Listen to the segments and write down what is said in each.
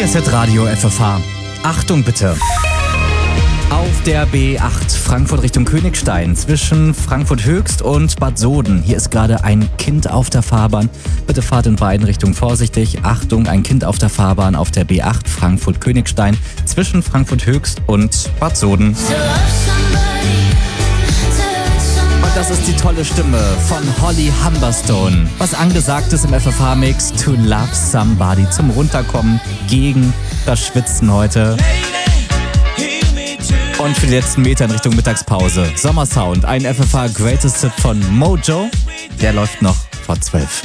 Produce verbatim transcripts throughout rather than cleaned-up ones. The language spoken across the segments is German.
Hier ist Hitradio F F H. Achtung bitte. Auf der B acht Frankfurt Richtung Königstein zwischen Frankfurt Höchst und Bad Soden. Hier ist gerade ein Kind auf der Fahrbahn. Bitte fahrt in beiden Richtungen vorsichtig. Achtung, ein Kind auf der Fahrbahn auf der B acht Frankfurt Königstein zwischen Frankfurt Höchst und Bad Soden. Und das ist die tolle Stimme von Holly Humberstone. Was angesagt ist im F F H-Mix, To Love Somebody zum Runterkommen gegen das Schwitzen heute. Und für die letzten Meter in Richtung Mittagspause. Sommersound, ein F F H Greatest Hit von Mojo. Der läuft noch vor zwölf.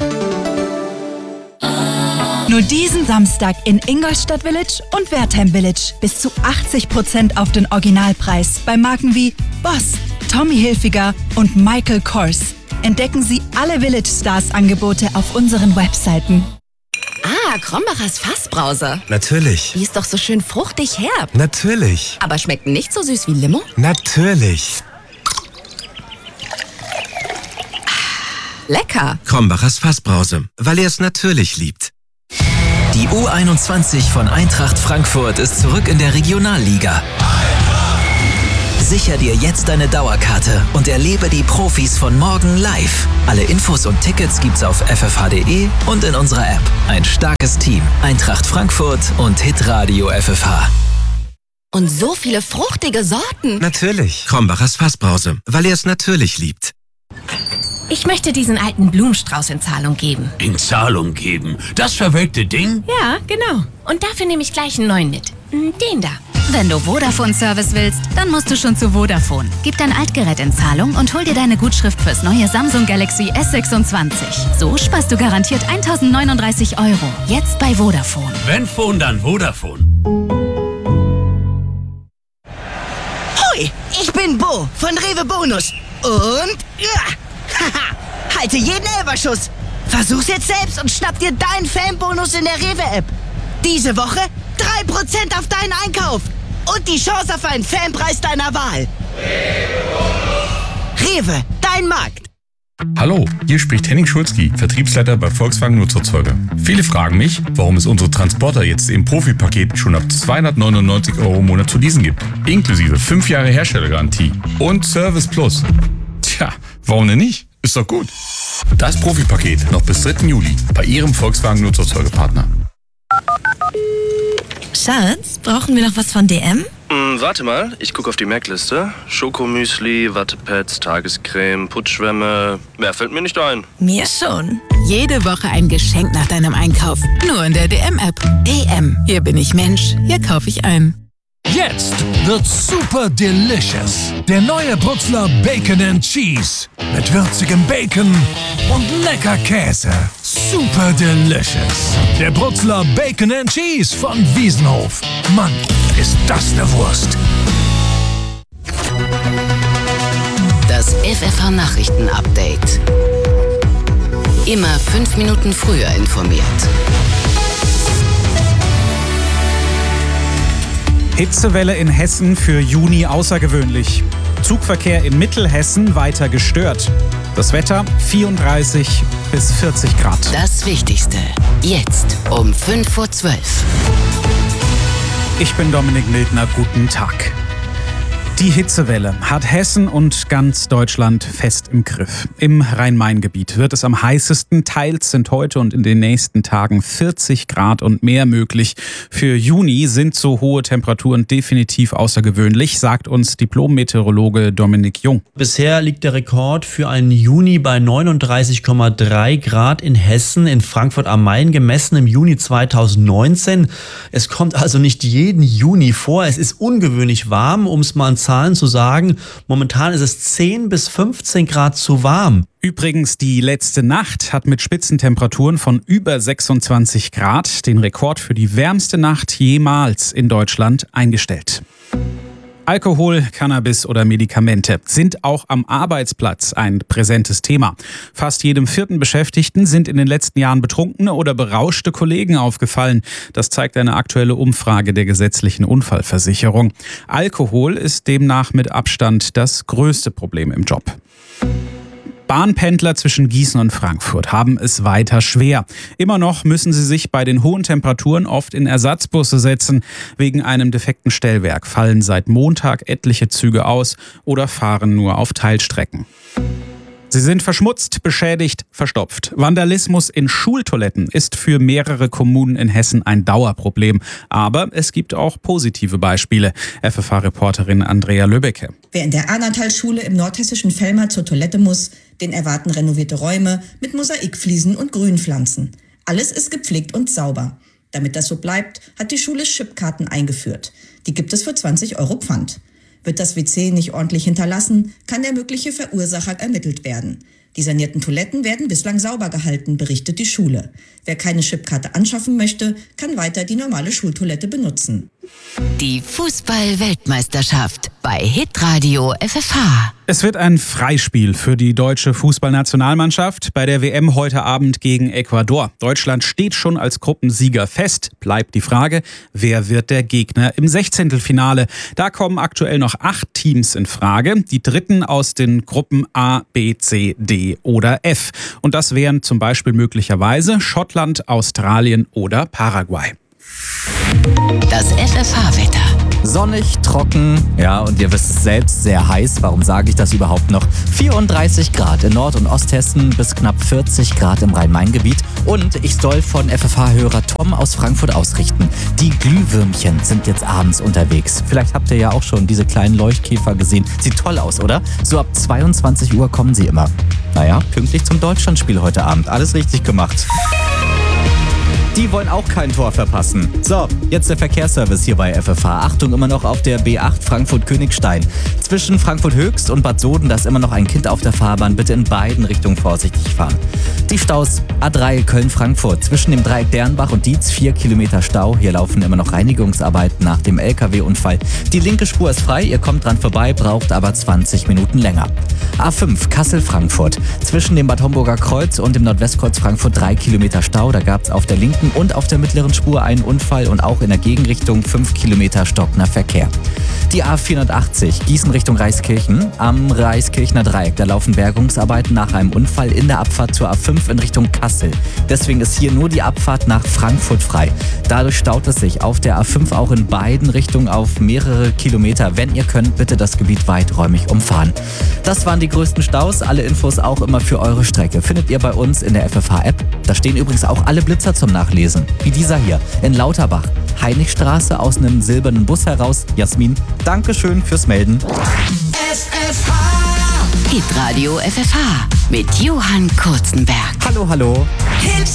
Nur diesen Samstag in Ingolstadt Village und Wertheim Village. Bis zu achtzig Prozent auf den Originalpreis bei Marken wie Boss, Tommy Hilfiger und Michael Kors. Entdecken Sie alle Village Stars Angebote auf unseren Webseiten. Ah, Krombachers Fassbrause. Natürlich. Die ist doch so schön fruchtig herb. Natürlich. Aber schmeckt nicht so süß wie Limo? Natürlich. Lecker. Krombachers Fassbrause, weil er es natürlich liebt. Die U einundzwanzig von Eintracht Frankfurt ist zurück in der Regionalliga. Sicher dir jetzt deine Dauerkarte und erlebe die Profis von morgen live. Alle Infos und Tickets gibt's auf f f h punkt d e und in unserer App. Ein starkes Team, Eintracht Frankfurt und Hitradio F F H. Und so viele fruchtige Sorten. Natürlich. Krombachers Fassbrause, weil er es natürlich liebt. Ich möchte diesen alten Blumenstrauß in Zahlung geben. In Zahlung geben? Das verwelkte Ding? Ja, genau. Und dafür nehme ich gleich einen neuen mit. Den da. Wenn du Vodafone-Service willst, dann musst du schon zu Vodafone. Gib dein Altgerät in Zahlung und hol dir deine Gutschrift fürs neue Samsung Galaxy S sechsundzwanzig. So sparst du garantiert eintausendneununddreißig Euro. Jetzt bei Vodafone. Wenn Phone, dann Vodafone. Hoi, ich bin Bo von Rewe Bonus. Und... Ja, haha, halte jeden Elberschuss. Versuch's jetzt selbst und schnapp dir deinen Fanbonus in der Rewe-App. Diese Woche drei Prozent auf deinen Einkauf. Und die Chance auf einen Fanpreis deiner Wahl. Rewe, dein Markt. Hallo, hier spricht Henning Schulzki, Vertriebsleiter bei Volkswagen Nutzerzeuger. Viele fragen mich, warum es unsere Transporter jetzt im Profipaket schon ab zweihundertneunundneunzig Euro im Monat zu leasen gibt. Inklusive fünf Jahre Herstellergarantie und Service Plus. Tja, warum denn nicht? Ist doch gut. Das Profipaket noch bis dritten Juli bei Ihrem Volkswagen Nutzerzeugerpartner. Schatz, brauchen wir noch was von D M? Mm, warte mal, ich gucke auf die Merkliste. Schokomüsli, Wattepads, Tagescreme, Putzschwämme. Mehr fällt mir nicht ein. Mir schon. Jede Woche ein Geschenk nach deinem Einkauf. Nur in der D M-App. D M. Hier bin ich Mensch, hier kaufe ich ein. Jetzt wird super delicious. Der neue Bruxler Bacon and Cheese. Mit würzigem Bacon und lecker Käse. Super delicious. Der Bruxler Bacon and Cheese von Wiesenhof. Mann, ist das eine Wurst. Das F F H-Nachrichten-Update. Immer fünf Minuten früher informiert. Hitzewelle in Hessen für Juni außergewöhnlich. Zugverkehr in Mittelhessen weiter gestört. Das Wetter vierunddreißig bis vierzig Grad. Das Wichtigste jetzt um fünf vor zwölf. Ich bin Dominik Mildner, guten Tag. Die Hitzewelle hat Hessen und ganz Deutschland fest im Griff. Im Rhein-Main-Gebiet wird es am heißesten. Teils sind heute und in den nächsten Tagen vierzig Grad und mehr möglich. Für Juni sind so hohe Temperaturen definitiv außergewöhnlich, sagt uns Diplom-Meteorologe Dominik Jung. Bisher liegt der Rekord für einen Juni bei neununddreißig Komma drei Grad in Hessen, in Frankfurt am Main, gemessen im Juni zweitausendneunzehn. Es kommt also nicht jeden Juni vor. Es ist ungewöhnlich warm, um es mal an Zahlen zu sagen. Momentan ist es zehn bis fünfzehn Grad zu warm. Übrigens, die letzte Nacht hat mit Spitzentemperaturen von über sechsundzwanzig Grad den Rekord für die wärmste Nacht jemals in Deutschland eingestellt. Alkohol, Cannabis oder Medikamente sind auch am Arbeitsplatz ein präsentes Thema. Fast jedem vierten Beschäftigten sind in den letzten Jahren betrunkene oder berauschte Kollegen aufgefallen. Das zeigt eine aktuelle Umfrage der gesetzlichen Unfallversicherung. Alkohol ist demnach mit Abstand das größte Problem im Job. Bahnpendler zwischen Gießen und Frankfurt haben es weiter schwer. Immer noch müssen sie sich bei den hohen Temperaturen oft in Ersatzbusse setzen. Wegen einem defekten Stellwerk fallen seit Montag etliche Züge aus oder fahren nur auf Teilstrecken. Sie sind verschmutzt, beschädigt, verstopft. Vandalismus in Schultoiletten ist für mehrere Kommunen in Hessen ein Dauerproblem. Aber es gibt auch positive Beispiele. F F H-Reporterin Andrea Löbecke. Wer in der Arnathalschule im nordhessischen Fellmar zur Toilette muss, den erwarten renovierte Räume mit Mosaikfliesen und Grünpflanzen. Alles ist gepflegt und sauber. Damit das so bleibt, hat die Schule Chipkarten eingeführt. Die gibt es für zwanzig Euro Pfand. Wird das W C nicht ordentlich hinterlassen, kann der mögliche Verursacher ermittelt werden. Die sanierten Toiletten werden bislang sauber gehalten, berichtet die Schule. Wer keine Chipkarte anschaffen möchte, kann weiter die normale Schultoilette benutzen. Die Fußball-Weltmeisterschaft bei Hitradio F F H. Es wird ein Freispiel für die deutsche Fußballnationalmannschaft bei der W M heute Abend gegen Ecuador. Deutschland steht schon als Gruppensieger fest. Bleibt die Frage, wer wird der Gegner im Sechzehntelfinale? Da kommen aktuell noch acht Teams in Frage. Die dritten aus den Gruppen A, B, C, D oder F. Und das wären zum Beispiel möglicherweise Schottland, Australien oder Paraguay. Das F F H-Wetter. Sonnig, trocken, ja, und ihr wisst es selbst, sehr heiß. Warum sage ich das überhaupt noch? vierunddreißig Grad in Nord- und Osthessen bis knapp vierzig Grad im Rhein-Main-Gebiet. Und ich soll von F F H-Hörer Tom aus Frankfurt ausrichten. Die Glühwürmchen sind jetzt abends unterwegs. Vielleicht habt ihr ja auch schon diese kleinen Leuchtkäfer gesehen. Sieht toll aus, oder? So ab zweiundzwanzig Uhr kommen sie immer. Naja, pünktlich zum Deutschlandspiel heute Abend. Alles richtig gemacht. Die wollen auch kein Tor verpassen. So, jetzt der Verkehrsservice hier bei F F H. Achtung, immer noch auf der B acht Frankfurt-Königstein. Zwischen Frankfurt Höchst und Bad Soden, da ist immer noch ein Kind auf der Fahrbahn. Bitte in beiden Richtungen vorsichtig fahren. Die Staus A drei Köln-Frankfurt. Zwischen dem Dreieck Dernbach und Dietz vier Kilometer Stau. Hier laufen immer noch Reinigungsarbeiten nach dem L K W-Unfall. Die linke Spur ist frei, ihr kommt dran vorbei, braucht aber zwanzig Minuten länger. A fünf Kassel-Frankfurt. Zwischen dem Bad Homburger Kreuz und dem Nordwestkreuz Frankfurt drei Kilometer Stau. Da gab es auf der linken und auf der mittleren Spur einen Unfall und auch in der Gegenrichtung fünf Kilometer stockender Verkehr. Die A vierhundertachtzig Gießen Richtung Reiskirchen. Am Reiskirchner Dreieck, da laufen Bergungsarbeiten nach einem Unfall in der Abfahrt zur A fünf in Richtung Kassel. Deswegen ist hier nur die Abfahrt nach Frankfurt frei. Dadurch staut es sich auf der A fünf auch in beiden Richtungen auf mehrere Kilometer. Wenn ihr könnt, bitte das Gebiet weiträumig umfahren. Das waren die größten Staus. Alle Infos auch immer für eure Strecke findet ihr bei uns in der F F H-App. Da stehen übrigens auch alle Blitzer zum Nachlesen. Wie dieser hier in Lauterbach. Heinrichstraße aus einem silbernen Bus heraus. Jasmin, Dankeschön fürs Melden. F F H. Hitradio F F H mit Johann Kurzenberg. Hallo, hallo. Hits